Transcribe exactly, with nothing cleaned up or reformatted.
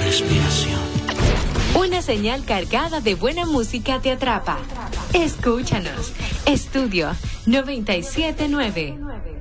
respiración. Una señal cargada de buena música te atrapa. Escúchanos. Estudio noventa y siete nueve.